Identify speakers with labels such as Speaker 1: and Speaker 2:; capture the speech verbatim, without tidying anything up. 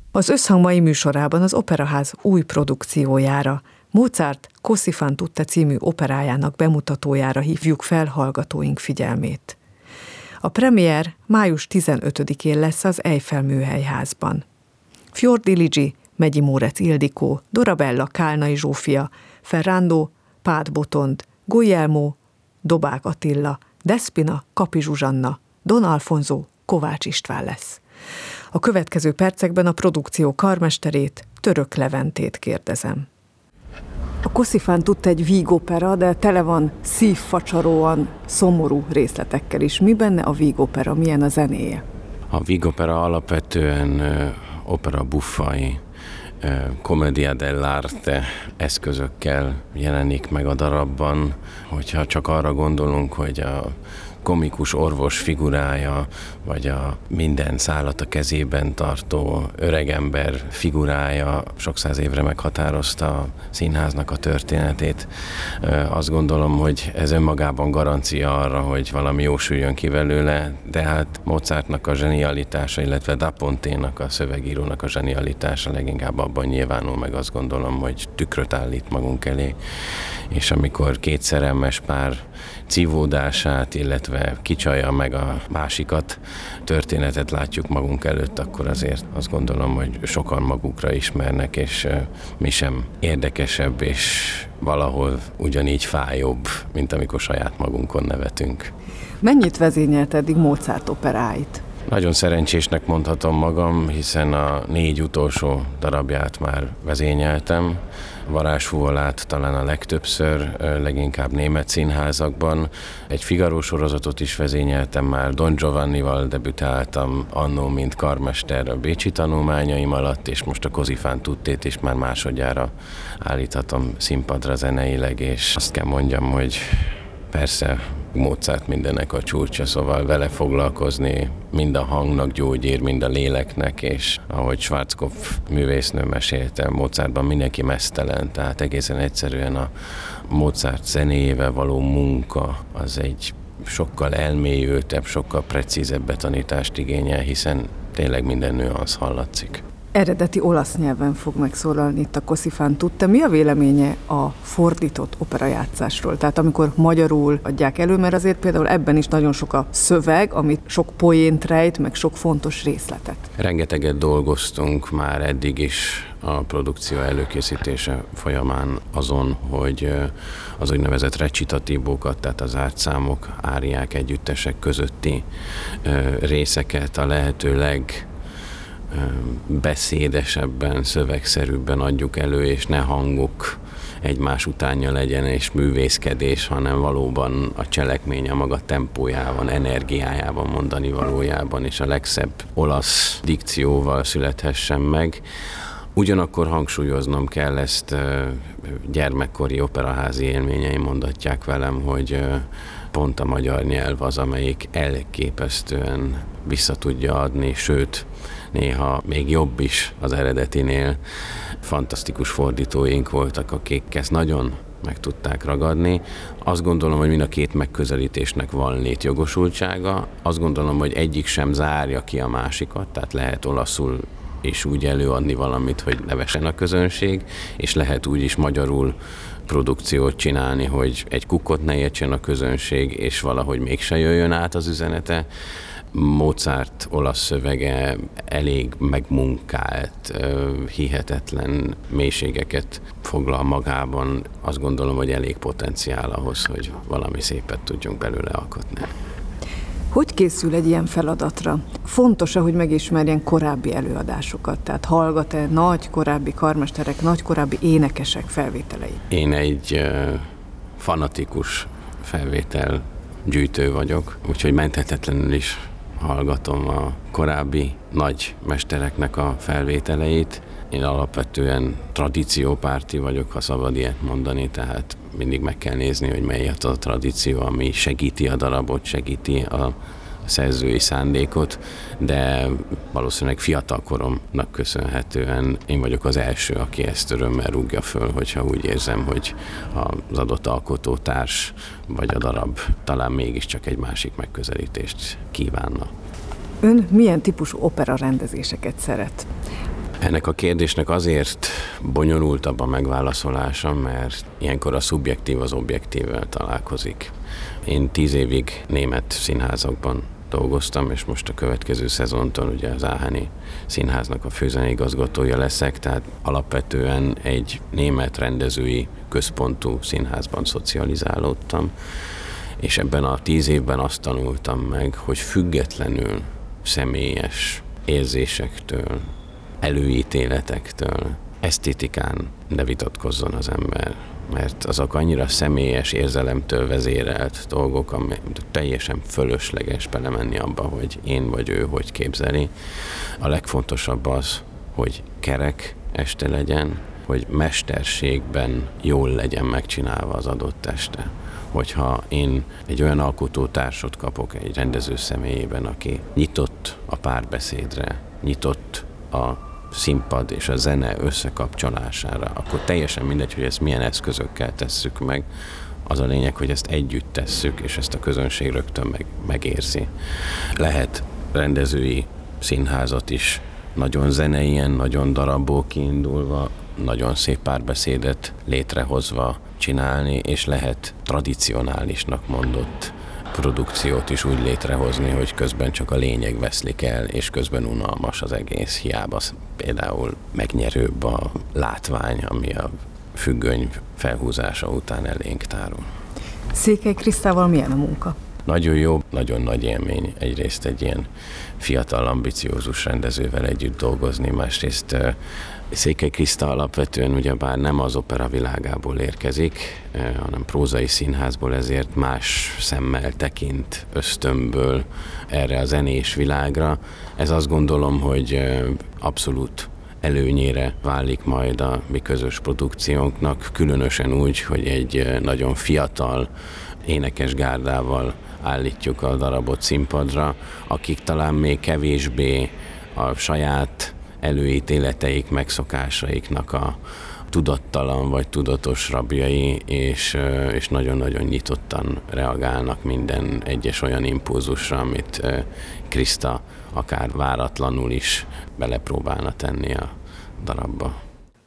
Speaker 1: Az Összhang mai műsorában az Operaház új produkciójára, Mozart Così fan tutte című operájának bemutatójára hívjuk fel hallgatóink figyelmét. A premier május tizenötödikén lesz az Eiffel Műhelyházban. Fior di Ligi, Megyi Mórec Ildikó, Dorabella Kálnai Zsófia, Ferrando Pád Botond, Guglielmo Dobák Attila, Despina Kapi Zsuzsanna, Don Alfonso Kovács István lesz. A következő percekben a produkció karmesterét, Török Leventét kérdezem. A Così fan tutte egy vígopera, de tele van szívfacsaróan szomorú részletekkel is. Mi benne a vígopera, milyen a zenéje?
Speaker 2: A vígopera alapvetően opera buffai, commedia dell'arte eszközökkel jelenik meg a darabban, hogyha csak arra gondolunk, hogy a komikus orvos figurája, vagy a minden szállat a kezében tartó öregember figurája sok száz évre meghatározta a színháznak a történetét. Azt gondolom, hogy ez önmagában garancia arra, hogy valami jósüljön ki belőle, de hát Mozartnak a zsenialitása, illetve Da Ponténak, a szövegírónak a zsenialitása leginkább abban nyilvánul meg, azt gondolom, hogy tükröt állít magunk elé, és amikor két szerelmes pár cívódását, illetve kicsalja meg a másikat, történetet látjuk magunk előtt, akkor azért azt gondolom, hogy sokan magukra ismernek, és mi sem érdekesebb, és valahol ugyanígy fájóbb, mint amikor saját magunkon nevetünk.
Speaker 1: Mennyit vezényelt eddig Mozart operáit?
Speaker 2: Nagyon szerencsésnek mondhatom magam, hiszen a négy utolsó darabját már vezényeltem. Varázsfúvolát talán a legtöbbször, leginkább német színházakban. Egy Figaro sorozatot is vezényeltem már, Don Giovannival debütáltam annó, mint karmester a bécsi tanulmányaim alatt, és most a Così fan tuttét is már másodjára állíthatom színpadra zeneileg, és azt kell mondjam, hogy persze Mozart mindennek a csúcsa, szóval vele foglalkozni mind a hangnak gyógyír, mind a léleknek, és ahogy Schwarzkopf művésznő mesélte, Mozartban mindenki meztelen, tehát egészen egyszerűen a Mozart zenéjével való munka az egy sokkal elmélyültebb, sokkal precízebb betanítást igényel, hiszen tényleg minden nüansz hallatszik.
Speaker 1: Eredeti olasz nyelven fog megszólalni itt a Così fan tutte. Mi a véleménye a fordított operajátszásról? Tehát amikor magyarul adják elő, mert azért például ebben is nagyon sok a szöveg, amit sok poént rejt, meg sok fontos részletet.
Speaker 2: Rengeteget dolgoztunk már eddig is a produkció előkészítése folyamán azon, hogy az úgynevezett recitatívokat, tehát az ártszámok, áriák, együttesek közötti részeket a lehető leg beszédesebben, szövegszerűbben adjuk elő, és ne hangok egymás utánja legyen, és művészkedés, hanem valóban a cselekmény a maga tempójában, energiájában, mondani valójában, és a legszebb olasz dikcióval születhessen meg. Ugyanakkor hangsúlyoznom kell ezt, gyermekkori operaházi élményeim mondatják velem, hogy pont a magyar nyelv az, amelyik elképesztően vissza tudja adni, sőt, néha még jobb is az eredetinél. Fantasztikus fordítóink voltak, akik ezt nagyon meg tudták ragadni. Azt gondolom, hogy mind a két megközelítésnek van létjogosultsága. Azt gondolom, hogy egyik sem zárja ki a másikat, tehát lehet olaszul és úgy előadni valamit, hogy nevessen a közönség, és lehet úgy is magyarul produkciót csinálni, hogy egy kukkot ne értsen a közönség, és valahogy mégse jöjjön át az üzenete. Mozart olasz szövege elég megmunkált, hihetetlen mélységeket foglal magában. Azt gondolom, hogy elég potenciál ahhoz, hogy valami szépet tudjunk belőle alkotni.
Speaker 1: Hogy készül egy ilyen feladatra? Fontos-e, hogy megismerjen korábbi előadásokat? Tehát hallgat-e nagy korábbi karmesterek, nagy korábbi énekesek felvételei?
Speaker 2: Én egy uh, fanatikus felvétel gyűjtő vagyok, úgyhogy menthetetlenül is hallgatom a korábbi nagy mestereknek a felvételeit. Én alapvetően tradíciópárti vagyok, ha szabad ilyet mondani, tehát mindig meg kell nézni, hogy mely az a tradíció, ami segíti a darabot, segíti a szerzői szándékot, de valószínűleg fiatal koromnak köszönhetően én vagyok az első, aki ezt örömmel rúgja föl, hogyha úgy érzem, hogy az adott alkotótárs vagy a darab talán mégiscsak egy másik megközelítést kívánna.
Speaker 1: Ön milyen típusú opera rendezéseket szeret?
Speaker 2: Ennek a kérdésnek azért bonyolultabb a megválaszolása, mert ilyenkor a szubjektív az objektívvel találkozik. Én tíz évig német színházakban dolgoztam, és most a következő szezontól ugye az Áháni Színháznak a főzeneigazgatója leszek, tehát alapvetően egy német rendezői központú színházban szocializálódtam, és ebben a tíz évben azt tanultam meg, hogy függetlenül személyes érzésektől, előítéletektől, esztétikán ne vitatkozzon az ember, mert azok annyira személyes érzelemtől vezérelt dolgok, ami teljesen fölösleges belemenni abba, hogy én vagy ő hogy képzeli. A legfontosabb az, hogy kerek este legyen, hogy mesterségben jól legyen megcsinálva az adott este. Hogyha én egy olyan alkotótársat kapok egy rendező személyében, aki nyitott a párbeszédre, nyitott a színpad és a zene összekapcsolására, akkor teljesen mindegy, hogy ezt milyen eszközökkel tesszük meg. Az a lényeg, hogy ezt együtt tesszük, és ezt a közönség rögtön meg, megérzi. Lehet rendezői színházat is nagyon zeneien, nagyon darabból kiindulva, nagyon szép párbeszédet létrehozva csinálni, és lehet tradicionálisnak mondott produkciót is úgy létrehozni, hogy közben csak a lényeg veszlik el, és közben unalmas az egész, hiába például megnyerőbb a látvány, ami a függöny felhúzása után elénk tárul.
Speaker 1: Székely Krisztával milyen a munka?
Speaker 2: Nagyon jó, nagyon nagy élmény egyrészt egy ilyen fiatal, ambiciózus rendezővel együtt dolgozni, másrészt Székely Kriszta alapvetően ugyebár nem az opera világából érkezik, hanem prózai színházból, ezért más szemmel tekint ösztönből erre a zenés világra. Ez azt gondolom, hogy abszolút előnyére válik majd a mi közös produkciónknak, különösen úgy, hogy egy nagyon fiatal énekes gárdával állítjuk a darabot színpadra, akik talán még kevésbé a saját előítéleteik, megszokásaiknak a tudattalan vagy tudatos rabjai, és, és nagyon-nagyon nyitottan reagálnak minden egyes olyan impulzusra, amit Kriszta akár váratlanul is belepróbálna tenni a darabba.